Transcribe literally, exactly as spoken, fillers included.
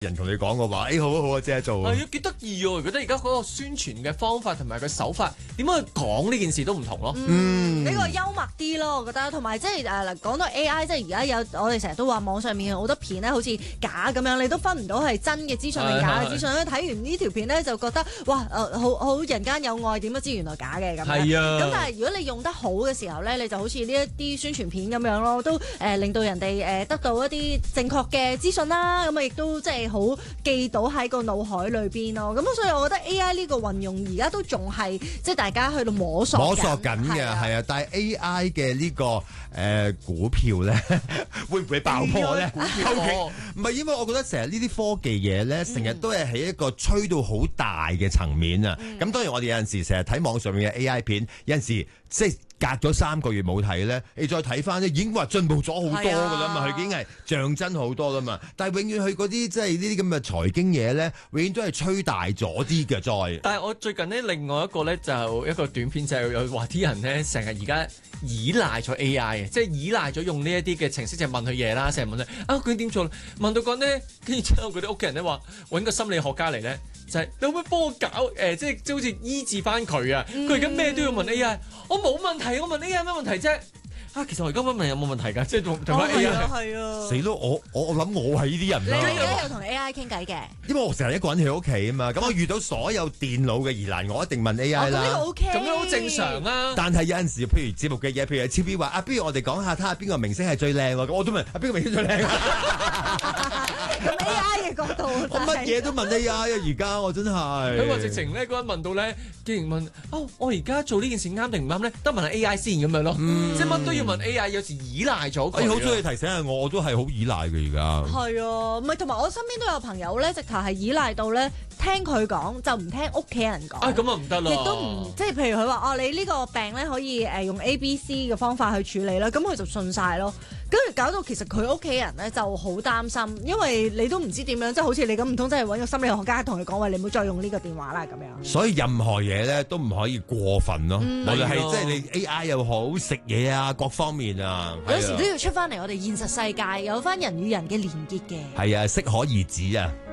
人同你講嘅話，誒、欸、好啊好啊，即係做。 係啊，幾得意喎！我覺得而家嗰個宣傳嘅方法同埋個手法，點樣去講呢件事都唔同咯。 嗯，呢、嗯、個幽默啲咯，我覺得。同埋即係誒嗱，講到 A I，即係而家有我哋成日都話網上面好多片咧，好似假咁樣，你都分唔到係真嘅資訊定假嘅資訊咧。睇完呢條片咧，就覺得哇誒、呃、好好人間有愛，點都知原來假嘅咁樣。係啊。咁但係如果你用得好嘅時候咧，你就好似呢一啲宣傳片咁樣咯，都誒、呃、令到人哋誒得到一啲正確嘅資訊啦。咁啊亦都即係好記到喺個腦海裏邊咯。咁所以我覺得 A I 呢個運用而家都仲係即係大家去到摸索摸索緊嘅係啊。但係 A I 嘅呢、這個誒、呃、股票咧，會唔會爆破咧？股票唔係，因為我覺得成日呢啲科技嘢咧，成日都係喺一個吹到好大嘅層面啊。咁、嗯、當然我哋有陣時成日睇網上面嘅 A I 片，有陣時即係隔咗三個月冇睇咧，你再睇翻咧，已經話進步咗好多噶啦嘛，佢、啊、已經係像真好多噶嘛。但係永遠佢嗰啲即係呢啲咁嘅財經嘢咧，永遠都係吹大咗啲嘅。再， 但係我最近呢，另外一個咧就一個短片就係有話啲人咧成日而家依賴咗 A I 嘅，即係依賴咗用呢一啲嘅程式，就問佢嘢啦，成日問佢啊佢點做，問到講呢，跟住之後佢啲屋企人咧話揾個心理學家嚟咧，就係、是、你可唔可以幫我搞誒、呃，即係即係好似醫治翻佢啊？佢而家咩都要問 A I，我冇問題，我問 A I 有咩問題啫？啊，其實我而家問問有冇問題㗎，即係同同埋 A I 係啊， 死咯！我我我諗我係呢啲人啦。 你而家有同 A I 傾偈嘅？因為我成日一個人喺屋企啊嘛，咁我遇到所有電腦嘅疑難，我一定問 A I 啦。 咁呢個 OK， 咁樣好正常啊。但係有陣時，譬如節目嘅嘢，譬如超 B 話啊，不如我哋講下睇下邊個明星係最靚喎，我都問啊邊個明星最靚啊？ 咁 A I 嘅角度， 我乜嘢都問 A I 啊！而家我真係佢話直情咧嗰人問到咧，竟然問哦，我而家做呢件事啱定唔啱咧？得問下 A I 先咁樣咯，嗯、即係乜都要問 A I，有時依賴咗佢。 好彩你提醒下我，我都係好依賴嘅而家。 係啊，唔係同埋我身邊都有朋友咧，直頭係依賴到咧，聽佢講就唔聽屋企人講。 啊，咁啊唔得咯。 亦都唔即係譬如佢話哦，你呢個病咧可以誒用 A B C 嘅方法去處理啦，咁佢就信晒咯。跟住搞到其實佢屋企人咧就好擔心，因為你都唔知點樣，即係好似你咁唔通真係揾個心理學家同佢講話，你唔好再用呢個電話啦咁樣。 所以任何嘢咧都唔可以過分咯， 嗯、 無論係即係你 A I 又好，食嘢啊各方面啊， 有時都要出翻嚟我哋現實世界，有翻人與人嘅連結嘅。 係啊，適可而止啊。